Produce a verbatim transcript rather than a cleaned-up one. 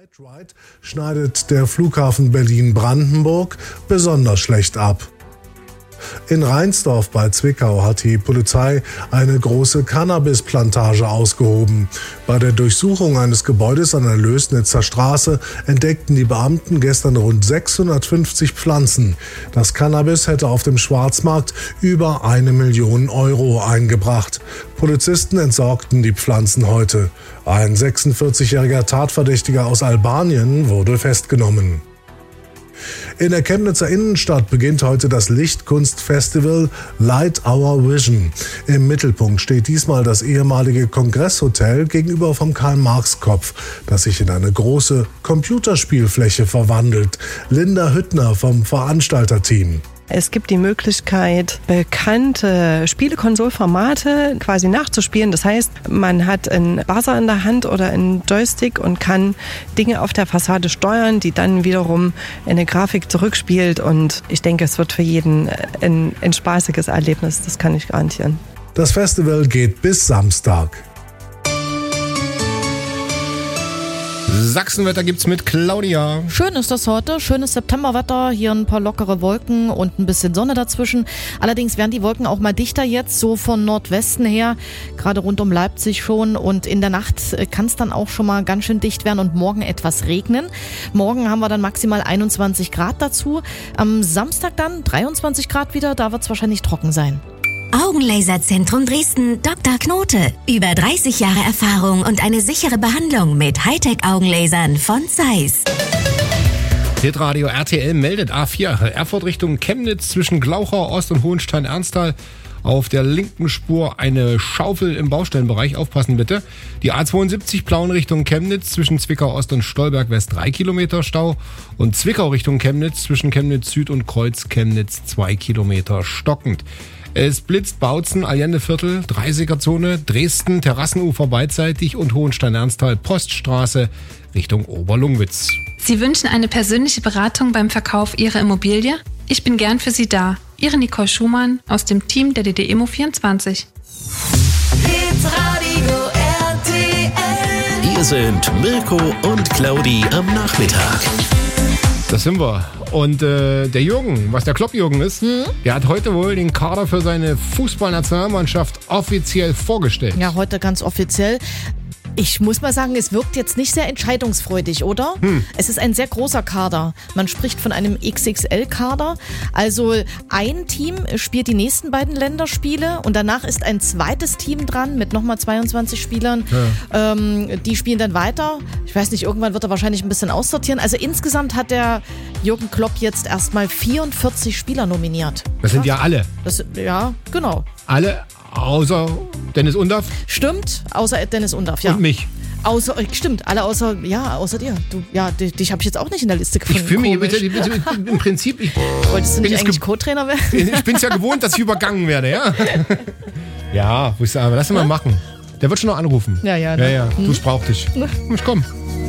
Weltweit schneidet der Flughafen Berlin-Brandenburg besonders schlecht ab. In Reinsdorf bei Zwickau hat die Polizei eine große Cannabisplantage ausgehoben. Bei der Durchsuchung eines Gebäudes an der Lößnitzer Straße entdeckten die Beamten gestern rund sechshundertfünfzig Pflanzen. Das Cannabis hätte auf dem Schwarzmarkt über eine Million Euro eingebracht. Polizisten entsorgten die Pflanzen heute. Ein sechsundvierzigjähriger Tatverdächtiger aus Albanien wurde festgenommen. In der Chemnitzer Innenstadt beginnt heute das Lichtkunstfestival Light Our Vision. Im Mittelpunkt steht diesmal das ehemalige Kongresshotel gegenüber vom Karl-Marx-Kopf, das sich in eine große Computerspielfläche verwandelt. Linda Hüttner vom Veranstalterteam. Es gibt die Möglichkeit, bekannte Spielekonsolformate quasi nachzuspielen. Das heißt, man hat einen Buzzer in der Hand oder einen Joystick und kann Dinge auf der Fassade steuern, die dann wiederum eine Grafik zurückspielt. Und ich denke, es wird für jeden ein, ein spaßiges Erlebnis. Das kann ich garantieren. Das Festival geht bis Samstag. Sachsenwetter gibt's mit Claudia. Schön ist das heute, schönes Septemberwetter, hier ein paar lockere Wolken und ein bisschen Sonne dazwischen. Allerdings werden die Wolken auch mal dichter jetzt, so von Nordwesten her, gerade rund um Leipzig schon. Und in der Nacht kann es dann auch schon mal ganz schön dicht werden und morgen etwas regnen. Morgen haben wir dann maximal einundzwanzig Grad dazu. Am Samstag dann dreiundzwanzig Grad wieder, da wird es wahrscheinlich trocken sein. Augenlaserzentrum Dresden, Doktor Knote. Über dreißig Jahre Erfahrung und eine sichere Behandlung mit Hightech-Augenlasern von Zeiss. Hitradio R T L meldet A vier, Erfurt Richtung Chemnitz zwischen Glauchau, Ost und Hohenstein-Ernsthal. Auf der linken Spur eine Schaufel im Baustellenbereich. Aufpassen bitte. Die A zweiundsiebzig Plauen Richtung Chemnitz zwischen Zwickau Ost und Stolberg West drei Kilometer Stau. Und Zwickau Richtung Chemnitz zwischen Chemnitz Süd und Kreuz Chemnitz zwei Kilometer stockend. Es blitzt Bautzen, Allendeviertel, dreißiger-Zone, Dresden, Terrassenufer beidseitig und Hohenstein-Ernsthal, Poststraße Richtung Oberlungwitz. Sie wünschen eine persönliche Beratung beim Verkauf Ihrer Immobilie? Ich bin gern für Sie da. Ihre Nicole Schumann aus dem Team der D D Immo vierundzwanzig. Hitradio R T L. Hier sind Mirko und Claudi am Nachmittag. Das sind wir. Und äh, der Jürgen, was der Klopp-Jürgen ist, hm? der hat heute wohl den Kader für seine Fußballnationalmannschaft offiziell vorgestellt. Ja, heute ganz offiziell. Ich muss mal sagen, es wirkt jetzt nicht sehr entscheidungsfreudig, oder? Hm. Es ist ein sehr großer Kader. Man spricht von einem X X L-Kader. Also ein Team spielt die nächsten beiden Länderspiele und danach ist ein zweites Team dran mit nochmal zweiundzwanzig Spielern. Ja. Ähm, die spielen dann weiter. Ich weiß nicht, irgendwann wird er wahrscheinlich ein bisschen aussortieren. Also insgesamt hat der Jürgen Klopp jetzt erstmal vierundvierzig Spieler nominiert. Das sind ja alle. Das, ja, genau. Alle außer Dennis Undaff? Stimmt, außer Dennis Undaff, ja. Und mich. Außer, stimmt, alle außer, ja, außer dir. Du, ja, dich, dich habe ich jetzt auch nicht in der Liste gefunden. Ich fühle mich, bitte, bitte, im Prinzip, ich, wolltest du nicht eigentlich Co-Trainer werden? Ich bin es ja gewohnt, dass ich übergangen werde, ja. Ja, wo ich sage, lass ihn mal machen. Der wird schon noch anrufen. Ja, ja. Ja, ja, du, es braucht dich. Ich komm.